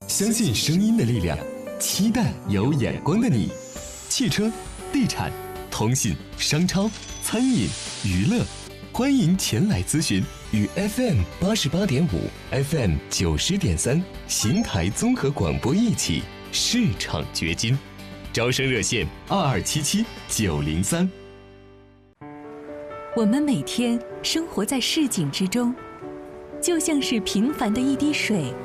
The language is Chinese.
相信声音的力量，期待有眼光的你。汽车、地产、通信、商超、餐饮、娱乐，欢迎前来咨询。与 FM88.5、FM90.3邢台综合广播一起市场掘金，招生热线2277-903。 我们每天生活在市井之中，就像是平凡的一滴水，